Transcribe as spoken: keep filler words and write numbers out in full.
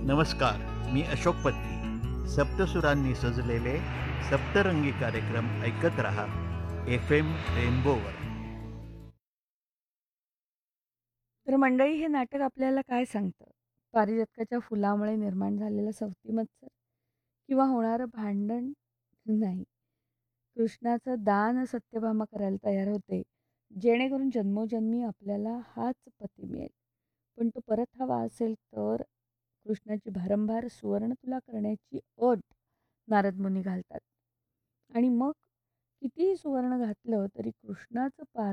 नमस्कार. मी अशोक पत्की. सप्तसुरांनी सजलेले सप्तरंगी कार्यक्रम ऐकत रहा एफ एम रेनबोवर. तर मंडळी, हे नाटक आपल्याला काय सांगतं? पारिजातकाच्या फुलामुळे निर्माण झालेला सवती मत्सर किंवा होणारं भांडण नाही. कृष्णाचं दान सत्यभामा करायला तयार होते, जेणेकरून जन्मोजन्मी आपल्याला हाच पती मिळेल. पण तो परत हवा असेल तर कृष्णाची भारंभार सुवर्ण तुला करण्याची अट नारद मुनी घालतात. आणि मग कितीही सुवर्ण घातलं तरी कृष्णाचं पार